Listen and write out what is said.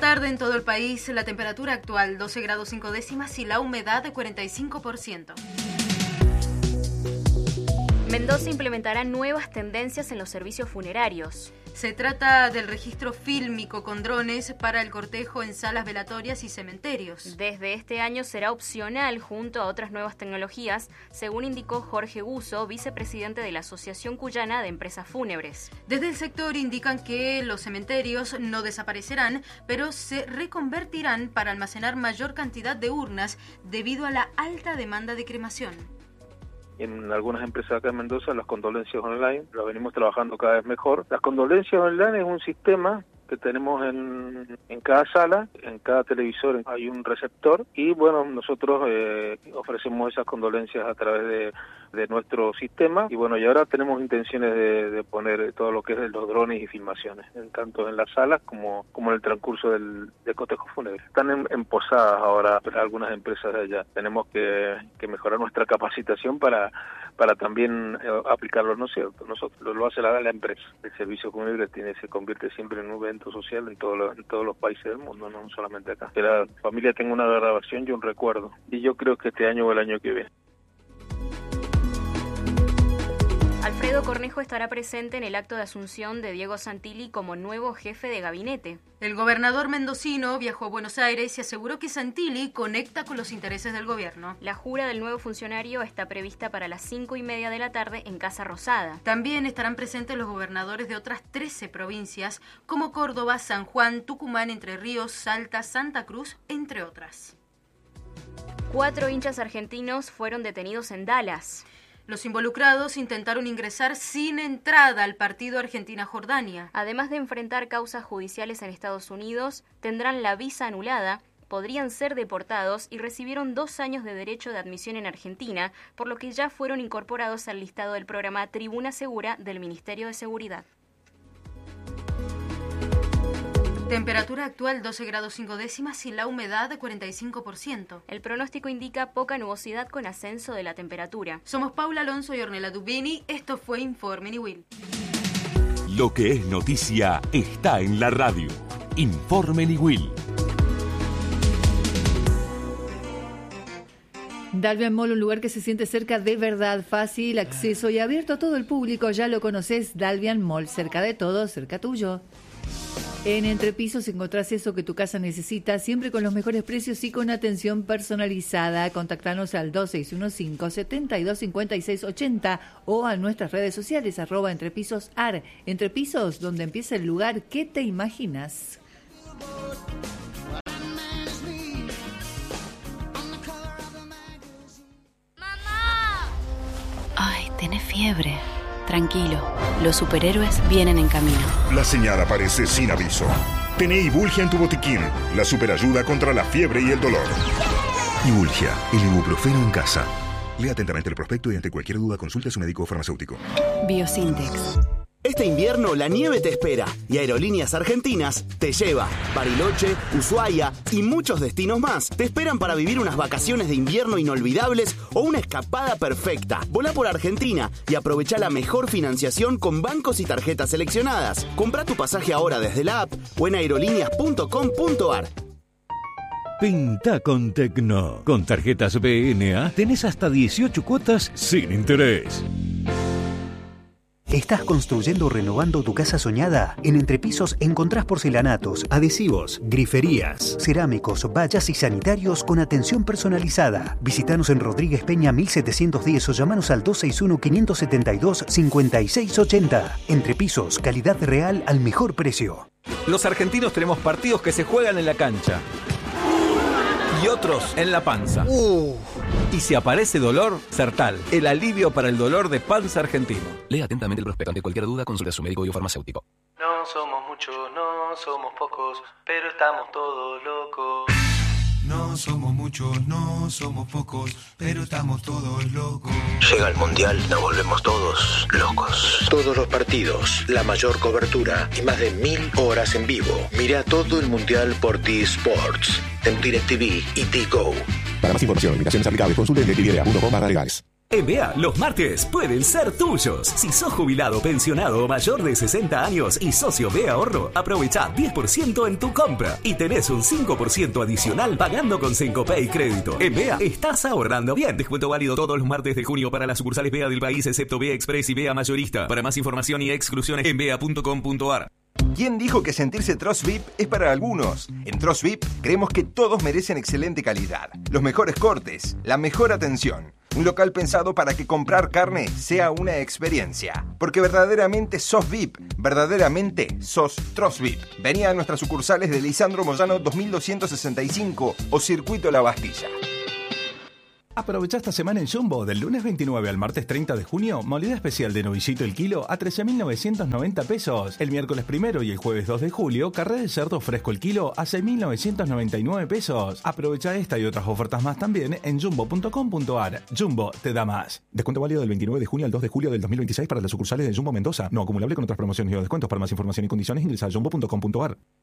tarde en todo el país, la temperatura actual 12 grados 5 décimas y la humedad de 45%. Mendoza implementará nuevas tendencias en los servicios funerarios. Se trata del registro fílmico con drones para el cortejo en salas velatorias y cementerios. Desde este año será opcional junto a otras nuevas tecnologías, según indicó Jorge Guso, vicepresidente de la Asociación Cuyana de Empresas Fúnebres. Desde el sector indican que los cementerios no desaparecerán, pero se reconvertirán para almacenar mayor cantidad de urnas debido a la alta demanda de cremación. En algunas empresas acá en Mendoza, las condolencias online, lo venimos trabajando cada vez mejor. Las condolencias online es un sistema que tenemos en cada sala, en cada televisor hay un receptor y bueno, nosotros ofrecemos esas condolencias a través de nuestro sistema y bueno, y ahora tenemos intenciones de poner todo lo que es los drones y filmaciones, tanto en las salas como en el transcurso del cortejo fúnebre. Están en posadas ahora algunas empresas de allá. Tenemos que mejorar nuestra capacitación para también aplicarlo, ¿no es cierto? Nosotros lo hace la empresa. El servicio fúnebre se convierte siempre en un evento social en todos los países del mundo, no solamente acá. Que la familia tenga una grabación y un recuerdo. Y yo creo que este año o el año que viene. Alfredo Cornejo estará presente en el acto de asunción de Diego Santilli como nuevo jefe de gabinete. El gobernador mendocino viajó a Buenos Aires y aseguró que Santilli conecta con los intereses del gobierno. La jura del nuevo funcionario está prevista para las 5:30 de la tarde en Casa Rosada. También estarán presentes los gobernadores de otras 13 provincias, como Córdoba, San Juan, Tucumán, Entre Ríos, Salta, Santa Cruz, entre otras. 4 hinchas argentinos fueron detenidos en Dallas. Los involucrados intentaron ingresar sin entrada al partido Argentina-Jordania. Además de enfrentar causas judiciales en Estados Unidos, tendrán la visa anulada, podrían ser deportados y recibieron 2 años de derecho de admisión en Argentina, por lo que ya fueron incorporados al listado del programa Tribuna Segura del Ministerio de Seguridad. Temperatura actual 12 grados 5 décimas y la humedad de 45%. El pronóstico indica poca nubosidad con ascenso de la temperatura. Somos Paula Alonso y Ornella Dubini. Esto fue Informe Niwil. Lo que es noticia está en la radio. Informe Niwil. Dalvian Mall, un lugar que se siente cerca de verdad, fácil, acceso y abierto a todo el público. Ya lo conoces, Dalvian Mall, cerca de todo, cerca tuyo. En Entrepisos encontrás eso que tu casa necesita, siempre con los mejores precios y con atención personalizada. Contactanos al 2615-725680 o a nuestras redes sociales, @entrepisosar. Entrepisos, donde empieza el lugar que te imaginas. ¡Mamá! Ay, tenés fiebre. Tranquilo, los superhéroes vienen en camino. La señal aparece sin aviso. Tené Ibulgia en tu botiquín, la superayuda contra la fiebre y el dolor. Ibulgia, el ibuprofeno en casa. Lea atentamente el prospecto y ante cualquier duda consulte a su médico o farmacéutico. Biosintex. Este invierno la nieve te espera y Aerolíneas Argentinas te lleva. Bariloche, Ushuaia y muchos destinos más te esperan para vivir unas vacaciones de invierno inolvidables o una escapada perfecta. Volá por Argentina y aprovecha la mejor financiación con bancos y tarjetas seleccionadas. Comprá tu pasaje ahora desde la app o en aerolíneas.com.ar. Pinta con Tecno. Con tarjetas BNA tenés hasta 18 cuotas sin interés. ¿Estás construyendo o renovando tu casa soñada? En Entrepisos encontrás porcelanatos, adhesivos, griferías, cerámicos, vallas y sanitarios con atención personalizada. Visítanos en Rodríguez Peña 1710 o llamanos al 261-572-5680. Entrepisos, calidad real al mejor precio. Los argentinos tenemos partidos que se juegan en la cancha y otros en la panza. Y si aparece dolor, Sertal, el alivio para el dolor de panza argentino. Lea atentamente el prospecto. Ante cualquier duda, consulte a su médico o farmacéutico. No somos muchos, no somos pocos, pero estamos todos locos. No somos muchos, no somos pocos, pero estamos todos locos. Llega el Mundial, nos volvemos todos locos. Todos los partidos, la mayor cobertura y más de 1000 horas en vivo. Mira todo el Mundial por T-Sports, en DirecTV y T-Go. Para más información, limitaciones aplicables, consulte en DirecTV.com/legales. En BEA, los martes pueden ser tuyos. Si sos jubilado, pensionado o mayor de 60 años y socio BEA Ahorro, aprovecha 10% en tu compra y tenés un 5% adicional pagando con Cencopay Crédito. En BEA estás ahorrando bien. Descuento válido todos los martes de junio para las sucursales BEA del país, excepto BEA Express y BEA Mayorista. Para más información y exclusiones en bea.com.ar. ¿Quién dijo que sentirse Trost VIP es para algunos? En Trost VIP creemos que todos merecen excelente calidad, los mejores cortes, la mejor atención. Un local pensado para que comprar carne sea una experiencia. Porque verdaderamente sos VIP, verdaderamente sos Trost VIP. Vení a nuestras sucursales de Lisandro Moyano 2265 o Circuito La Bastilla. Aprovecha esta semana en Jumbo, del lunes 29 al martes 30 de junio, molida especial de novillito el kilo a 13.990 pesos. El miércoles 1 y el jueves 2 de julio, carré de cerdo fresco el kilo a 6.999 pesos. Aprovecha esta y otras ofertas más también en jumbo.com.ar. Jumbo te da más. Descuento válido del 29 de junio al 2 de julio del 2026 para las sucursales de Jumbo Mendoza. No acumulable con otras promociones y o descuentos. Para más información y condiciones ingresa a jumbo.com.ar.